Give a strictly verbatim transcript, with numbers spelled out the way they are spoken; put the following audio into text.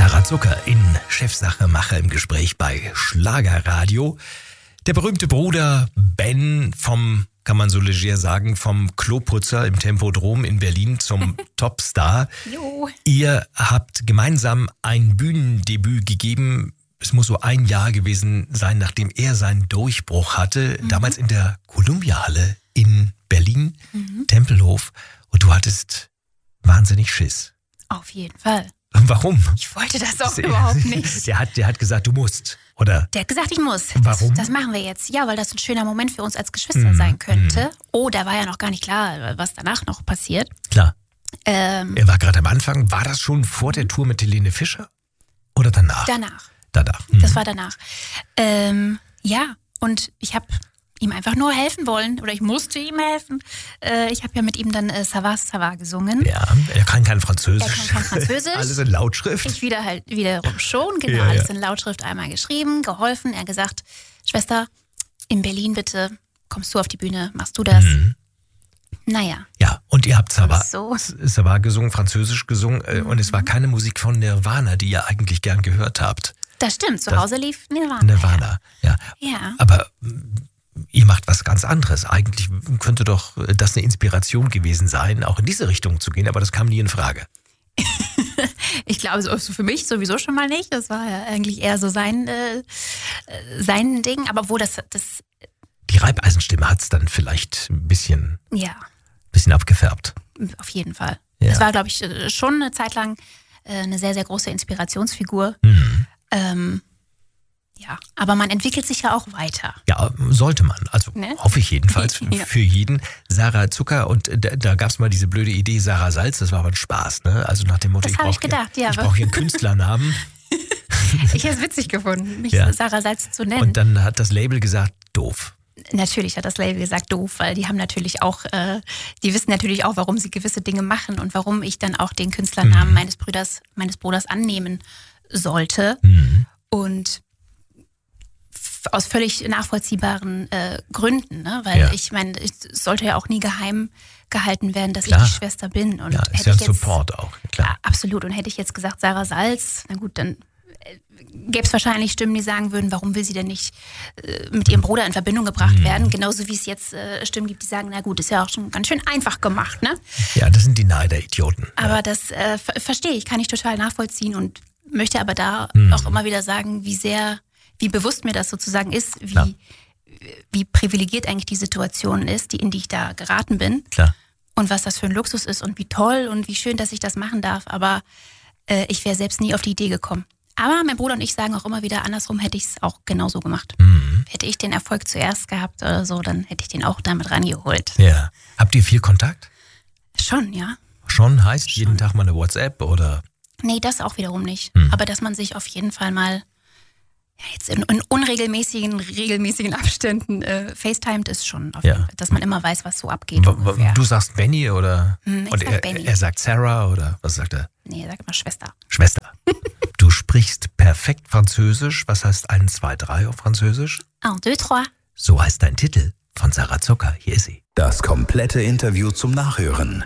Sarah Zucker in Chefsache Macher im Gespräch bei Schlagerradio. Der berühmte Bruder Ben vom, kann man so leger sagen, vom Kloputzer im Tempodrom in Berlin zum Topstar. Jo. Ihr habt gemeinsam ein Bühnendebüt gegeben. Es muss so ein Jahr gewesen sein, nachdem er seinen Durchbruch hatte. Mhm. Damals in der Columbia-Halle in Berlin, mhm. Tempelhof. Und du hattest wahnsinnig Schiss. Auf jeden Fall. Warum? Ich wollte das auch überhaupt nicht. Der hat, der hat gesagt, du musst, oder? Der hat gesagt, ich muss. Warum? Das, das machen wir jetzt. Ja, weil das ein schöner Moment für uns als Geschwister mm, sein könnte. Mm. Oh, da war ja noch gar nicht klar, was danach noch passiert. Klar. Ähm, er war gerade am Anfang. War das schon vor der Tour mit Helene Fischer? Oder danach? Danach. Danach. Mhm. Das war danach. Ähm, ja, und ich habe ihm einfach nur helfen wollen. Oder ich musste ihm helfen. Äh, ich habe ja mit ihm dann äh, Ça va, ça va gesungen. Ja, er kann kein Französisch. Er kann kein Französisch. Alles in Lautschrift. Ich wieder halt wiederum schon. Genau, ja, alles ja. in Lautschrift einmal geschrieben, geholfen. Er gesagt, Schwester, in Berlin bitte, kommst du auf die Bühne, machst du das? Mhm. Naja. Ja, und ihr habt Ça va, so. Ça va gesungen, Französisch gesungen. Mhm. Und es war keine Musik von Nirvana, die ihr eigentlich gern gehört habt. Das stimmt, zu das Hause lief Nirvana. Nirvana, ja. Ja. Aber ihr macht was ganz anderes. Eigentlich könnte doch das eine Inspiration gewesen sein, auch in diese Richtung zu gehen, aber das kam nie in Frage. Ich glaube, so für mich sowieso schon mal nicht. Das war ja eigentlich eher so sein, äh, sein Ding. Aber wo das... das Die Reibeisenstimme hat es dann vielleicht ein bisschen, ja. bisschen abgefärbt. Auf jeden Fall. Ja. Das war, glaube ich, schon eine Zeit lang eine sehr, sehr große Inspirationsfigur. Mhm. Ähm, Ja, aber man entwickelt sich ja auch weiter. Ja, sollte man. Also ne? Hoffe ich jedenfalls ja. für jeden. Sarah Zucker, und da, da gab es mal diese blöde Idee, Sarah Salz, das war aber ein Spaß, ne? Also nach dem Motto, das ich brauche ja, ich brauch hier einen Künstlernamen. Ich hätte es witzig gefunden, mich ja. Sarah Salz zu nennen. Und dann hat das Label gesagt, doof. Natürlich hat das Label gesagt, doof, weil die haben natürlich auch, äh, die wissen natürlich auch, warum sie gewisse Dinge machen und warum ich dann auch den Künstlernamen mhm. meines Bruders, meines Bruders annehmen sollte. Mhm. Und aus völlig nachvollziehbaren äh, Gründen, ne? Weil ja. ich meine, es sollte ja auch nie geheim gehalten werden, dass klar. ich die Schwester bin. Und ja, hätte ist ja ich ein jetzt, Support auch, klar. Ja, absolut. Und hätte ich jetzt gesagt, Sarah Salz, na gut, dann äh, gäbe es wahrscheinlich Stimmen, die sagen würden, warum will sie denn nicht äh, mit ihrem Bruder in Verbindung gebracht mhm. werden? Genauso wie es jetzt äh, Stimmen gibt, die sagen, na gut, ist ja auch schon ganz schön einfach gemacht, ne? Ja, das sind die Neider-Idioten. Aber ja. das äh, ver- verstehe ich, kann ich total nachvollziehen und möchte aber da mhm. auch immer wieder sagen, wie sehr... wie bewusst mir das sozusagen ist, wie, ja. wie privilegiert eigentlich die Situation ist, die, in die ich da geraten bin. Klar. Und was das für ein Luxus ist und wie toll und wie schön, dass ich das machen darf. Aber äh, ich wäre selbst nie auf die Idee gekommen. Aber mein Bruder und ich sagen auch immer wieder, andersrum hätte ich es auch genauso gemacht. Mhm. Hätte ich den Erfolg zuerst gehabt oder so, dann hätte ich den auch damit rangeholt. Ja. Habt ihr viel Kontakt? Schon, ja. Schon heißt Schon. jeden Tag mal eine WhatsApp oder? Nee, das auch wiederum nicht. Mhm. Aber dass man sich auf jeden Fall mal ja, jetzt in, in unregelmäßigen, regelmäßigen Abständen äh, FaceTimed ist schon, auf ja. jeden Fall, dass man immer weiß, was so abgeht. W- w- du sagst Benny oder? Hm, ich und sag er, Benny. er sagt Sarah oder was sagt er? Nee, er sagt immer Schwester. Schwester. Du sprichst perfekt Französisch. Was heißt eins, zwei, drei auf Französisch? Un, deux, trois. So heißt dein Titel von Sarah Zucker. Hier ist sie. Das komplette Interview zum Nachhören